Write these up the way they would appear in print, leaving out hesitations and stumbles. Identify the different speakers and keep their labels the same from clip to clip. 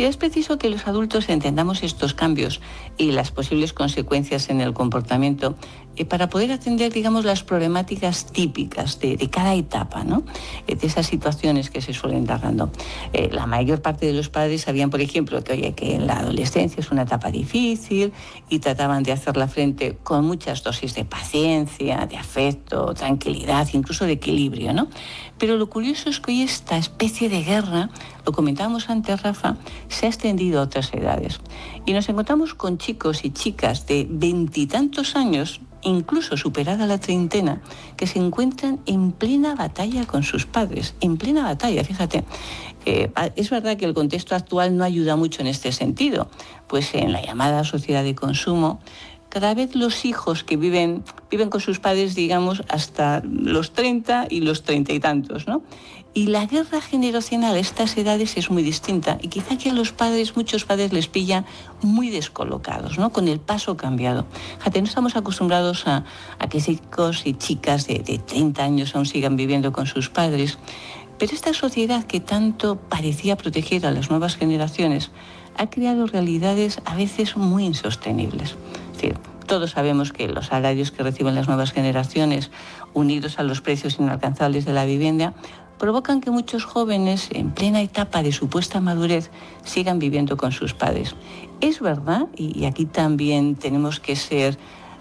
Speaker 1: Mira, es preciso que los adultos entendamos estos cambios y las posibles consecuencias en el comportamiento para poder atender, digamos, las problemáticas típicas de cada etapa, ¿no? De esas situaciones que se suelen dar dando. La mayor parte de los padres sabían, por ejemplo, que la adolescencia es una etapa difícil y trataban de hacerla frente con muchas dosis de paciencia, de afecto, tranquilidad, incluso de equilibrio, ¿no? Pero lo curioso es que hoy esta especie de guerra, lo comentábamos antes, Rafa, se ha extendido a otras edades. Y nos encontramos con chicos y chicas de 20 y tantos años, incluso superada la treintena, que se encuentran en plena batalla con sus padres, en plena batalla, fíjate. Es verdad que el contexto actual no ayuda mucho en este sentido, pues en la llamada sociedad de consumo, cada vez los hijos que viven con sus padres, digamos, hasta los 30 y los 30 y tantos, ¿no? Y la guerra generacional a estas edades es muy distinta y quizá que a muchos padres les pilla muy descolocados, ¿no? Con el paso cambiado. Fíjate, no estamos acostumbrados a que chicos y chicas de 30 años aún sigan viviendo con sus padres, pero esta sociedad que tanto parecía proteger a las nuevas generaciones ha creado realidades a veces muy insostenibles. Es decir, todos sabemos que los salarios que reciben las nuevas generaciones, unidos a los precios inalcanzables de la vivienda, provocan que muchos jóvenes, en plena etapa de supuesta madurez, sigan viviendo con sus padres. Es verdad, y aquí también tenemos que ser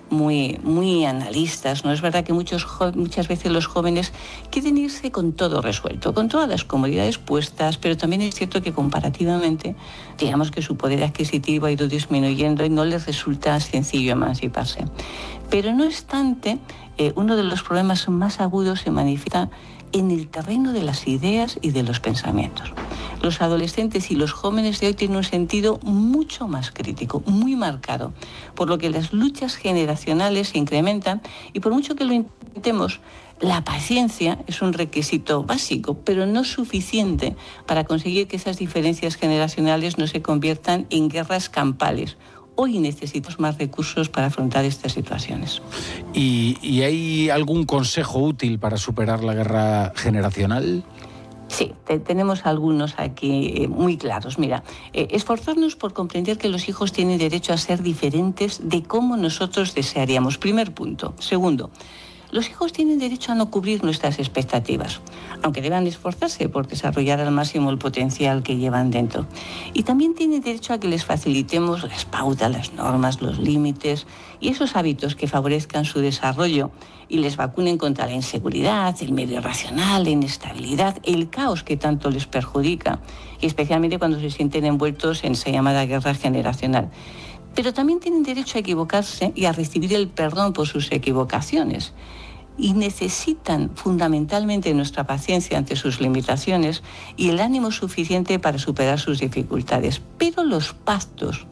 Speaker 1: muy analistas, ¿no? Es verdad que muchas veces los jóvenes quieren irse con todo resuelto, con todas las comodidades puestas, pero también es cierto que comparativamente, digamos que su poder adquisitivo ha ido disminuyendo y no les resulta sencillo emanciparse. Pero no obstante, uno de los problemas más agudos se manifiesta en el terreno de las ideas y de los pensamientos. Los adolescentes y los jóvenes de hoy tienen un sentido mucho más crítico, muy marcado, por lo que las luchas generacionales se incrementan y por mucho que lo intentemos, la paciencia es un requisito básico, pero no suficiente para conseguir que esas diferencias generacionales no se conviertan en guerras campales. Hoy necesitamos más recursos para afrontar estas situaciones.
Speaker 2: ¿Y hay algún consejo útil para superar la guerra generacional?
Speaker 1: Sí, tenemos algunos aquí muy claros. Mira, esforzarnos por comprender que los hijos tienen derecho a ser diferentes de cómo nosotros desearíamos. Primer punto. Segundo, los hijos tienen derecho a no cubrir nuestras expectativas, aunque deban esforzarse por desarrollar al máximo el potencial que llevan dentro. Y también tienen derecho a que les facilitemos las pautas, las normas, los límites y esos hábitos que favorezcan su desarrollo y les vacunen contra la inseguridad, el medio irracional, la inestabilidad, el caos que tanto les perjudica, y especialmente cuando se sienten envueltos en esa llamada guerra generacional. Pero también tienen derecho a equivocarse y a recibir el perdón por sus equivocaciones. Y necesitan fundamentalmente nuestra paciencia ante sus limitaciones y el ánimo suficiente para superar sus dificultades. Pero los pactos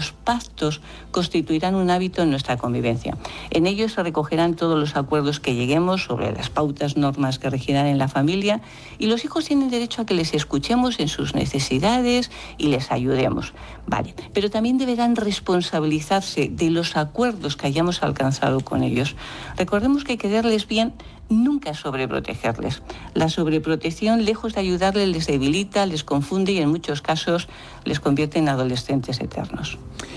Speaker 1: constituirán un hábito en nuestra convivencia. En ellos se recogerán todos los acuerdos que lleguemos sobre las pautas, normas que regirán en la familia, y los hijos tienen derecho a que les escuchemos en sus necesidades y les ayudemos. Vale, pero también deberán responsabilizarse de los acuerdos que hayamos alcanzado con ellos. Recordemos que quererles bien nunca es sobreprotegerles. La sobreprotección, lejos de ayudarles, les debilita, les confunde y en muchos casos les convierte en adolescentes eternos.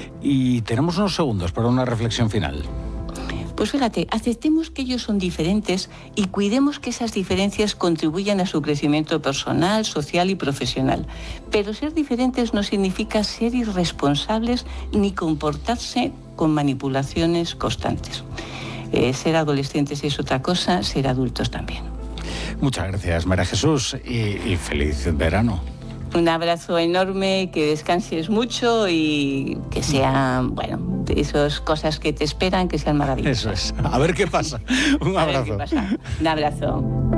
Speaker 2: Y tenemos unos segundos para una reflexión final.
Speaker 1: Pues fíjate, aceptemos que ellos son diferentes y cuidemos que esas diferencias contribuyan a su crecimiento personal, social y profesional. Pero ser diferentes no significa ser irresponsables ni comportarse con manipulaciones constantes. Ser adolescentes es otra cosa, ser adultos también.
Speaker 2: Muchas gracias, María Jesús, y feliz verano.
Speaker 1: Un abrazo enorme, que descanses mucho y que sean, de esas cosas que te esperan, que sean maravillosas.
Speaker 2: Eso es. A ver qué pasa. Un abrazo.
Speaker 1: Un abrazo.